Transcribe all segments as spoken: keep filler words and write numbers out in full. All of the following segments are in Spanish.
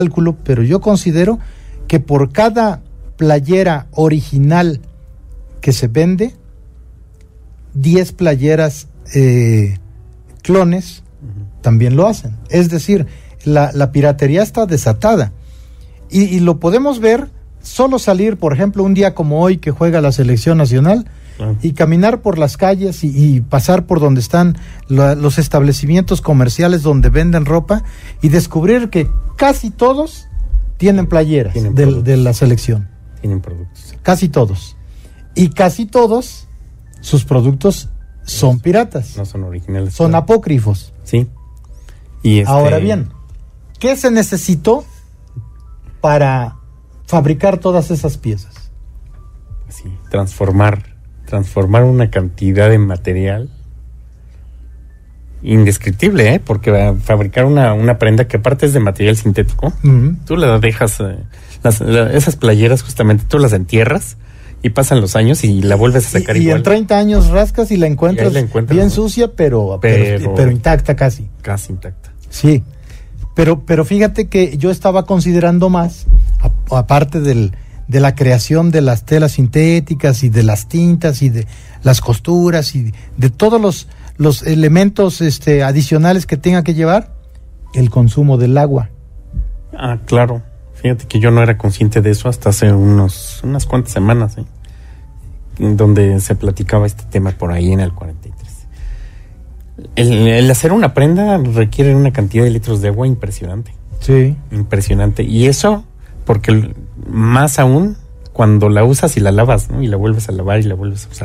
cálculo, pero yo considero que por cada playera original que se vende, diez playeras eh, clones uh-huh. también lo hacen. Es decir, la, la piratería está desatada. Y, y lo podemos ver solo salir, por ejemplo, un día como hoy que juega la selección nacional, uh-huh. y caminar por las calles y, y pasar por donde están la, los establecimientos comerciales donde venden ropa y descubrir que casi todos tienen playeras tienen de, de la selección. Tienen productos. Casi todos. Y casi todos sus productos son no, piratas. No son originales. Son claro. apócrifos. Sí. Y este... Ahora bien, ¿qué se necesitó para fabricar todas esas piezas? Sí, transformar, transformar una cantidad de material indescriptible, ¿eh? Porque fabricar una, una prenda que aparte es de material sintético, uh-huh. tú la dejas, eh, las, la, esas playeras justamente, tú las entierras y pasan los años y la vuelves a sacar y, igual. Y en treinta años rascas y la encuentras, y la encuentras bien, ¿no?, sucia, pero, pero, pero, pero intacta casi. Casi intacta. Sí, pero, pero fíjate que yo estaba considerando más, a, aparte del, de la creación de las telas sintéticas y de las tintas y de las costuras y de todos los, los elementos este, adicionales que tenga que llevar, el consumo del agua. Ah, claro. Fíjate que yo no era consciente de eso hasta hace unos unas cuantas semanas, ¿eh? Donde se platicaba este tema por ahí en el cuarenta y tres. El, el hacer una prenda requiere una cantidad de litros de agua impresionante. Sí. Impresionante. Y eso, porque más aún cuando la usas y la lavas, ¿no? Y la vuelves a lavar y la vuelves a usar.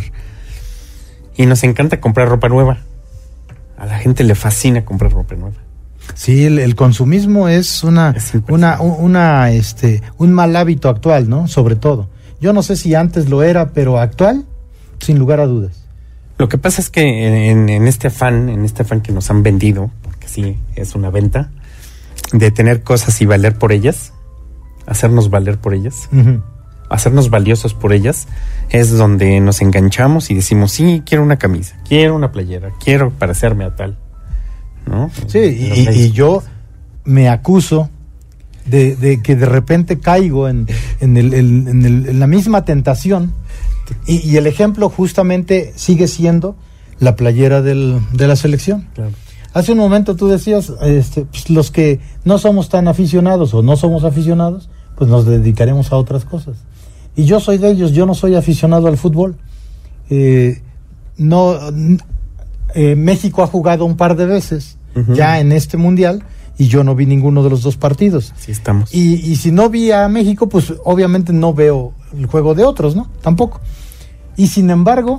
Y nos encanta comprar ropa nueva. A la gente le fascina comprar ropa nueva. Sí, el, el consumismo es una, es una, una, este, un mal hábito actual, ¿no? Sobre todo. Yo no sé si antes lo era, pero actual, sin lugar a dudas. Lo que pasa es que en, en este afán, en este afán que nos han vendido, porque sí, es una venta, de tener cosas y valer por ellas, hacernos valer por ellas, uh-huh. hacernos valiosos por ellas, es donde nos enganchamos y decimos, sí, quiero una camisa, quiero una playera, quiero parecerme a tal. ¿No? Sí, y, y yo me acuso de, de que de repente caigo en, en, el, en, en, el, en la misma tentación y, y el ejemplo justamente sigue siendo la playera del, de la selección. Claro. Hace un momento tú decías, este, pues los que no somos tan aficionados o no somos aficionados, pues nos dedicaremos a otras cosas. Y yo soy de ellos, yo no soy aficionado al fútbol. Eh, no... Eh, México ha jugado un par de veces uh-huh. ya en este mundial y yo no vi ninguno de los dos partidos. Así estamos. Y, y si no vi a México, pues obviamente no veo el juego de otros, ¿no? Tampoco. Y sin embargo,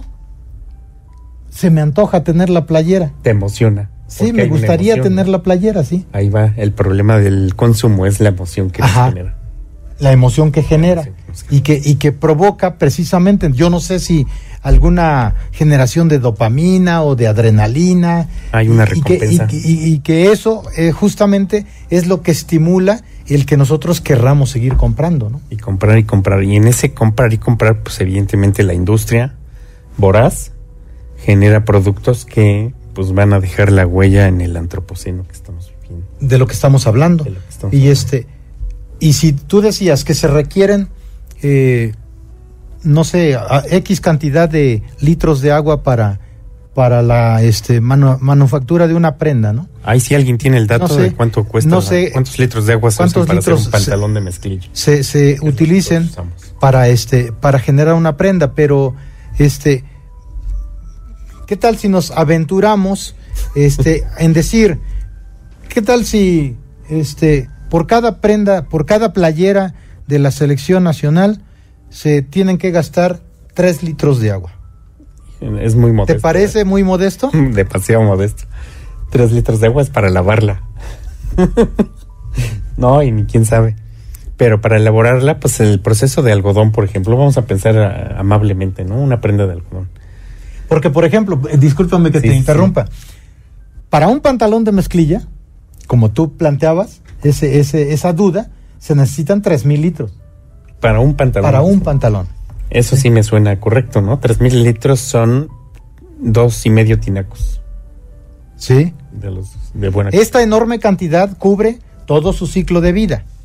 se me antoja tener la playera. Te emociona. Sí, me gustaría emoción, tener ¿no? la playera, sí. Ahí va, el problema del consumo es la emoción que Ajá. nos genera. La emoción que genera sí, y que y que provoca precisamente, yo no sé si alguna generación de dopamina o de adrenalina. Hay una y, recompensa. Y que, y, y, y que eso eh, justamente es lo que estimula el que nosotros querramos seguir comprando, ¿no? Y comprar y comprar. Y en ese comprar y comprar, pues evidentemente la industria voraz genera productos que pues van a dejar la huella en el antropoceno que estamos viviendo. De lo que estamos hablando. De lo que estamos y hablando. este y si tú decías que se requieren eh, no sé, a X cantidad de litros de agua para para la este manu, manufactura de una prenda, ¿no? Ahí sí alguien tiene el dato no sé, de cuánto cuesta, no sé, cuántos litros de agua se usan para hacer un pantalón se, de mezclilla. Se, se utilicen para este para generar una prenda, pero este ¿qué tal si nos aventuramos este en decir qué tal si este por cada prenda, por cada playera de la selección nacional se tienen que gastar tres litros de agua? Es muy modesto. ¿Te parece muy modesto? Demasiado modesto. Tres litros de agua es para lavarla. No, y ni quién sabe. Pero para elaborarla, pues el proceso de algodón, por ejemplo, vamos a pensar a, amablemente, ¿no? Una prenda de algodón. Porque, por ejemplo, discúlpame que sí, te interrumpa. Sí. Para un pantalón de mezclilla, como tú planteabas, ese, ese, esa duda, se necesitan tres mil litros. Para un pantalón. Para un pantalón. Eso sí, sí me suena correcto, ¿no? Tres mil litros son dos y medio tinacos. Sí. De los de buena. Esta enorme cantidad cubre todo su ciclo de vida.